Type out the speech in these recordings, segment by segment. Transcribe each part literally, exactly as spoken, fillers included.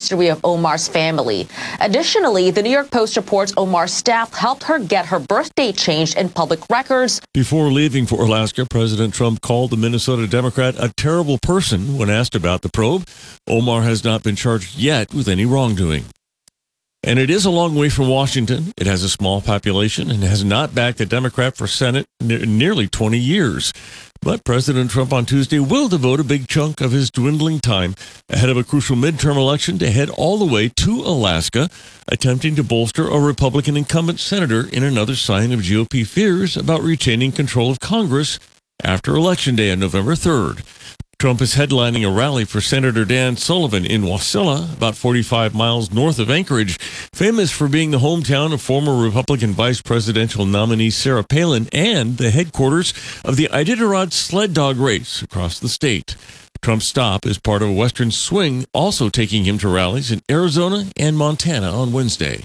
history of Omar's family. Additionally, the New York Post reports Omar's staff helped her get her birth date changed in public records. Before leaving for Alaska, President Trump called the Minnesota Democrat a terrible person when asked about the probe. Omar has not been charged yet with any wrongdoing. And it is a long way from Washington. It has a small population and has not backed a Democrat for Senate in nearly twenty years. But President Trump on Tuesday will devote a big chunk of his dwindling time ahead of a crucial midterm election to head all the way to Alaska, attempting to bolster a Republican incumbent senator in another sign of G O P fears about retaining control of Congress after Election Day on November third. Trump is headlining a rally for Senator Dan Sullivan in Wasilla, about forty-five miles north of Anchorage, famous for being the hometown of former Republican vice presidential nominee Sarah Palin and the headquarters of the Iditarod sled dog race across the state. Trump's stop is part of a Western swing, also taking him to rallies in Arizona and Montana on Wednesday.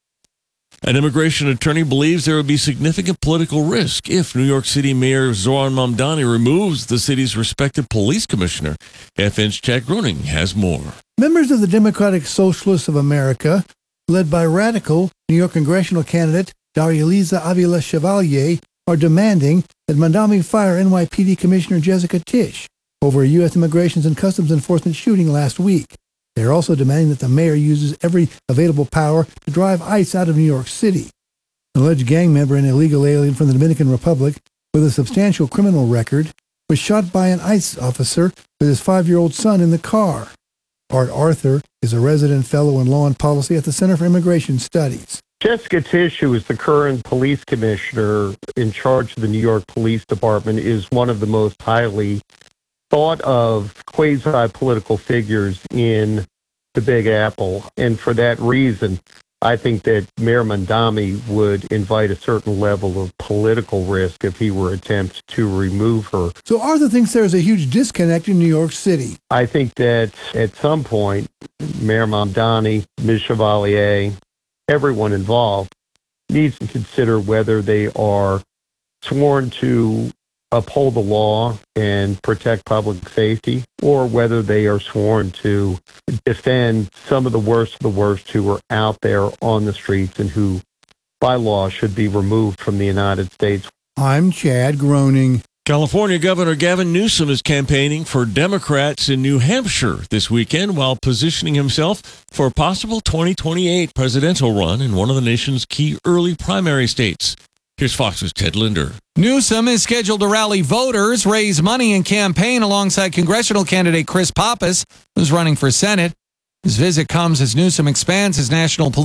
An immigration attorney believes there would be significant political risk if New York City Mayor Zohran Mamdani removes the city's respected police commissioner. F N's Chad Groening has more. Members of the Democratic Socialists of America, led by radical New York congressional candidate Darya-Liza Avila Chevalier, are demanding that Mamdani fire N Y P D Commissioner Jessica Tisch over a U S Immigration and Customs Enforcement shooting last week. They are also demanding that the mayor uses every available power to drive ICE out of New York City. An alleged gang member and illegal alien from the Dominican Republic with a substantial criminal record was shot by an ICE officer with his five-year-old son in the car. Art Arthur is a resident fellow in law and policy at the Center for Immigration Studies. Jessica Tisch, who is the current police commissioner in charge of the New York Police Department, is one of the most highly thought of quasi-political figures in the Big Apple. And for that reason, I think that Mayor Mamdani would invite a certain level of political risk if he were to attempt to remove her. So Arthur thinks there's a huge disconnect in New York City. I think that at some point, Mayor Mamdani, Miz Chevalier, everyone involved needs to consider whether they are sworn to uphold the law and protect public safety, or whether they are sworn to defend some of the worst of the worst who are out there on the streets and who, by law, should be removed from the United States. I'm Chad Groening. California Governor Gavin Newsom is campaigning for Democrats in New Hampshire this weekend while positioning himself for a possible twenty twenty-eight presidential run in one of the nation's key early primary states. Here's Fox's Ted Linder. Newsom is scheduled to rally voters, raise money, and campaign alongside congressional candidate Chris Pappas, who's running for Senate. His visit comes as Newsom expands his national